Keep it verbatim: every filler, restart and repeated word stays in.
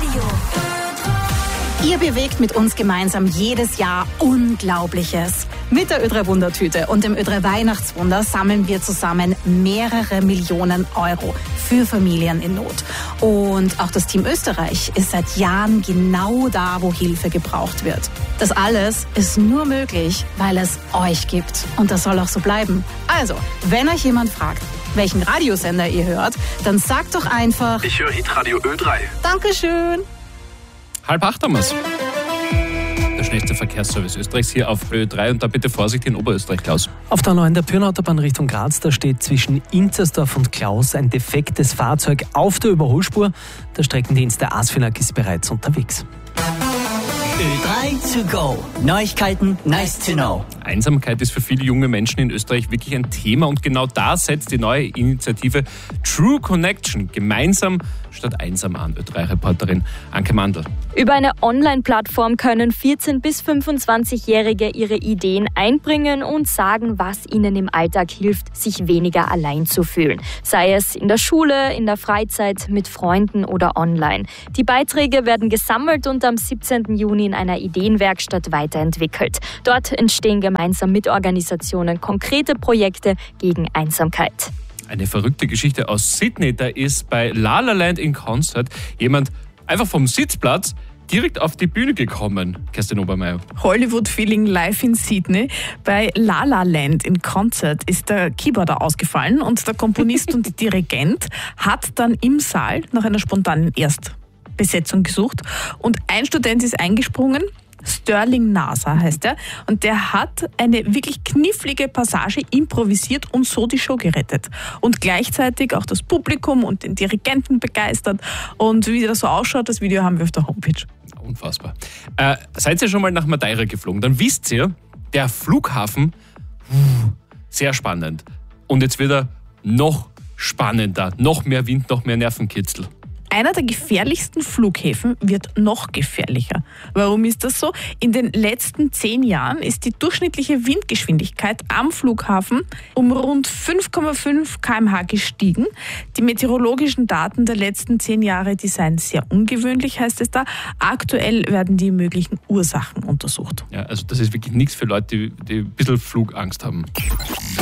Ihr bewegt mit uns gemeinsam jedes Jahr Unglaubliches. Mit der Ö drei Wundertüte und dem Ö drei Weihnachtswunder sammeln wir zusammen mehrere Millionen Euro für Familien in Not. Und auch das Team Österreich ist seit Jahren genau da, wo Hilfe gebraucht wird. Das alles ist nur möglich, weil es euch gibt. Und das soll auch so bleiben. Also, wenn euch jemand fragt, welchen Radiosender ihr hört, dann sagt doch einfach: Ich höre Hitradio Ö drei. Dankeschön. Halb acht haben wir's. Der schnellste Verkehrsservice Österreichs hier auf Ö drei und da bitte Vorsicht in Oberösterreich, Klaus. Auf der neuen der Pyrnautaubahn Richtung Graz, da steht zwischen Inzersdorf und Klaus ein defektes Fahrzeug auf der Überholspur. Der Streckendienst der ASFINAG ist bereits unterwegs. Ö drei to go. Neuigkeiten, nice to know. Einsamkeit ist für viele junge Menschen in Österreich wirklich ein Thema und genau da setzt die neue Initiative True Connection gemeinsam statt einsam an. Ö drei Reporterin Anke Mandl. Über eine Online-Plattform können vierzehn- bis fünfundzwanzigjährige ihre Ideen einbringen und sagen, was ihnen im Alltag hilft, sich weniger allein zu fühlen. Sei es in der Schule, in der Freizeit, mit Freunden oder online. Die Beiträge werden gesammelt und am siebzehnten Juni in einer Ideenwerkstatt weiterentwickelt. Dort entstehen gemeinsam mit Organisationen konkrete Projekte gegen Einsamkeit. Eine verrückte Geschichte aus Sydney. Da ist bei La La Land in Concert jemand einfach vom Sitzplatz direkt auf die Bühne gekommen. Kerstin Obermeier. Hollywood-Feeling live in Sydney. Bei La La Land in Concert ist der Keyboarder ausgefallen und der Komponist und Dirigent hat dann im Saal nach einer spontanen Erstbesetzung gesucht und ein Student ist eingesprungen. Sterling Nasa heißt er und der hat eine wirklich knifflige Passage improvisiert und so die Show gerettet und gleichzeitig auch das Publikum und den Dirigenten begeistert und wie das so ausschaut, das Video haben wir auf der Homepage. Unfassbar. Äh, seid ihr schon mal nach Madeira geflogen? Dann wisst ihr, der Flughafen, sehr spannend. Und jetzt wird er noch spannender, noch mehr Wind, noch mehr Nervenkitzel. Einer der gefährlichsten Flughäfen wird noch gefährlicher. Warum ist das so? In den letzten zehn Jahren ist die durchschnittliche Windgeschwindigkeit am Flughafen um rund fünf Komma fünf Kilometer pro Stunde gestiegen. Die meteorologischen Daten der letzten zehn Jahre, die seien sehr ungewöhnlich, heißt es da. Aktuell werden die möglichen Ursachen untersucht. Ja, also das ist wirklich nichts für Leute, die, die ein bisschen Flugangst haben.